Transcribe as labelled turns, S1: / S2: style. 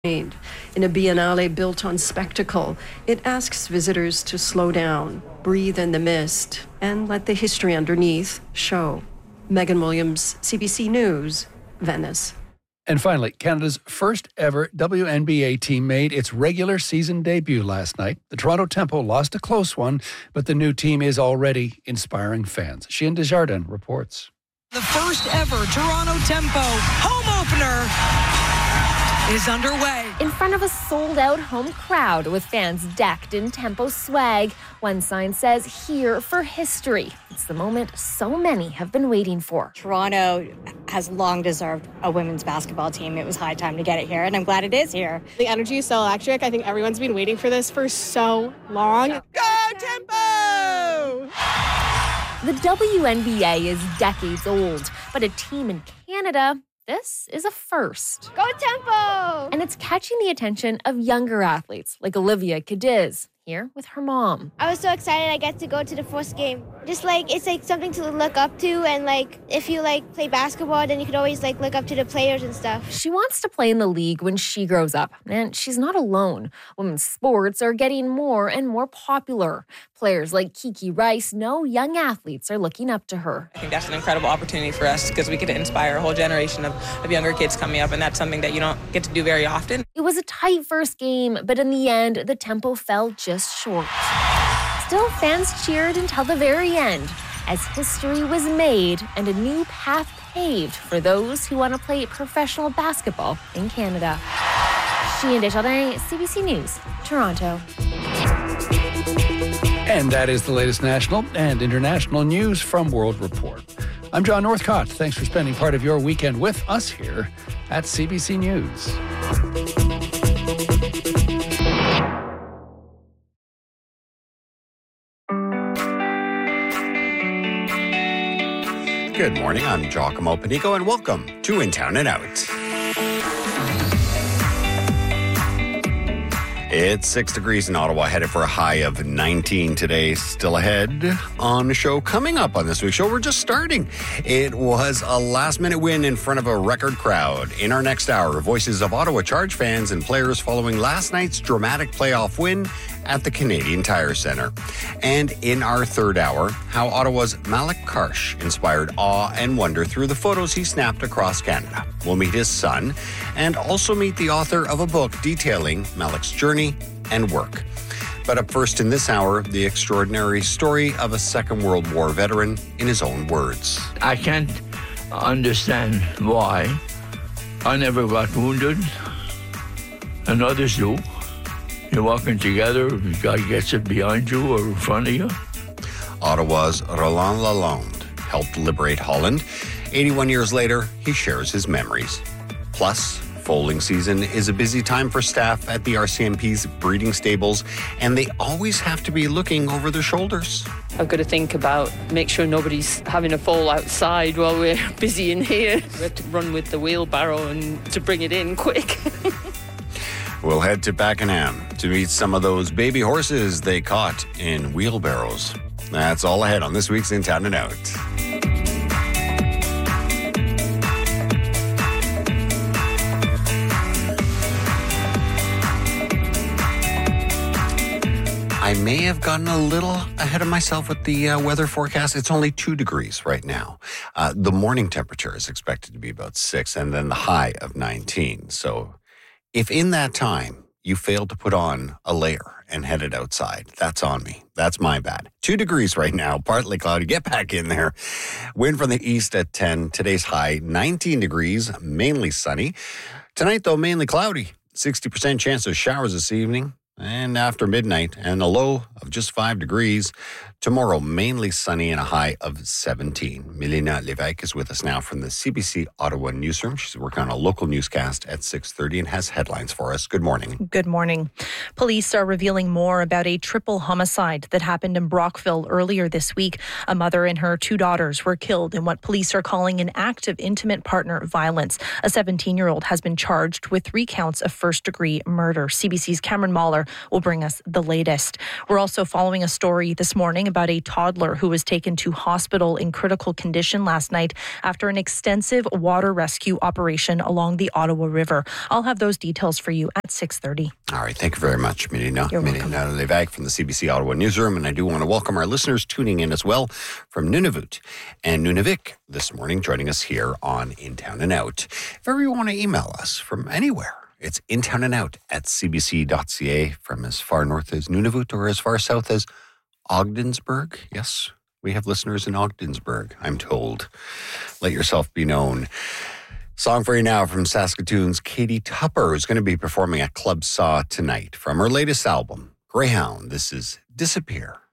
S1: In a biennale built on spectacle, it asks visitors to slow down, breathe in the mist, and let the history underneath show. Megan Williams, CBC News, Venice.
S2: And finally, Canada's first ever WNBA team made its regular season debut last night. The Toronto Tempo lost a close one, but the new team is already inspiring fans. Sheehan Desjardins reports.
S3: The first ever Toronto Tempo home opener is underway.
S4: In front of a sold-out home crowd with fans decked in Tempo swag, one sign says, "Here for history." It's the moment so many have been waiting for.
S5: Toronto has long deserved a women's basketball team. It was high time to get it here, and I'm glad it is here.
S6: The energy is so electric. I think everyone's been waiting for this for so long.
S3: Go Tempo!
S4: The WNBA is decades old, but a team in Canada, this is a first.
S7: Go Tempo!
S4: And it's catching the attention of younger athletes like Olivia Cadiz, here with her mom.
S7: I was so excited I got to go to the first game. Just it's something to look up to, and if you play basketball, then you could always look up to the players and stuff.
S4: She wants to play in the league when she grows up, and she's not alone. Women's sports are getting more and more popular. Players like Kiki Rice know young athletes are looking up to her.
S8: I think that's an incredible opportunity for us because we get to inspire a whole generation of younger kids coming up, and that's something that you don't get to do very often.
S4: It was a tight first game, but in the end, the Tempo fell just short. Still, fans cheered until the very end as history was made and a new path paved for those who want to play professional basketball in Canada. Sheehan Desjardins, CBC News, Toronto.
S2: And that is the latest national and international news from World Report. I'm John Northcott. Thanks for spending part of your weekend with us here at CBC News.
S9: Good morning, I'm Giacomo Panico, and welcome to In Town and Out. It's 6 degrees in Ottawa, headed for a high of 19 today. Still ahead on the show. Coming up on this week's show, we're just starting. It was a last-minute win in front of a record crowd. In our next hour, voices of Ottawa Charge fans and players following last night's dramatic playoff win at the Canadian Tire Centre. And in our third hour, how Ottawa's Malik Karsh inspired awe and wonder through the photos he snapped across Canada. We'll meet his son and also meet the author of a book detailing Malik's journey and work. But up first in this hour, the extraordinary story of a Second World War veteran in his own words.
S10: I can't understand why I never got wounded and others do. You're walking together, God gets it behind you or in front of you.
S9: Ottawa's Roland Lalonde helped liberate Holland. 81 years later, he shares his memories. Plus, foaling season is a busy time for staff at the RCMP's breeding stables, and they always have to be looking over their shoulders.
S11: I've got to think about, make sure nobody's having a fall outside while we're busy in here. We have to run with the wheelbarrow and to bring it in quick.
S9: We'll head to Pakenham to meet some of those baby horses they caught in wheelbarrows. That's all ahead on this week's In Town and Out. I may have gotten a little ahead of myself with the weather forecast. It's only 2 degrees right now. The morning temperature is expected to be about 6 and then the high of 19. So if in that time you failed to put on a layer and headed outside, that's on me. That's my bad. 2 degrees right now, partly cloudy. Get back in there. Wind from the east at 10. Today's high, 19 degrees, mainly sunny. Tonight, though, mainly cloudy. 60% chance of showers this evening and after midnight, and a low of just 5 degrees. Tomorrow, mainly sunny and a high of 17. Milena Levesque is with us now from the CBC Ottawa newsroom. She's working on a local newscast at 6:30 and has headlines for us. Good morning.
S12: Good morning. Police are revealing more about a triple homicide that happened in Brockville earlier this week. A mother and her 2 daughters were killed in what police are calling an act of intimate partner violence. A 17-year-old has been charged with 3 counts of first-degree murder. CBC's Cameron Mahler will bring us the latest. We're also following a story this morning about a toddler who was taken to hospital in critical condition last night after an extensive water rescue operation along the Ottawa River. I'll have those details for you at 6:30.
S9: All right. Thank you very much, Marina.
S12: You're welcome.
S9: Marina Levag from the CBC Ottawa Newsroom. And I do want to welcome our listeners tuning in as well from Nunavut and Nunavik this morning, joining us here on In Town and Out. If ever you want to email us from anywhere, it's intownandout@cbc.ca, from as far north as Nunavut or as far south as Ogdensburg. Yes, we have listeners in Ogdensburg, I'm told. Let yourself be known. Song for you now from Saskatoon's Katie Tupper, who's going to be performing at Club Saw tonight from her latest album, Greyhound. This is Disappear.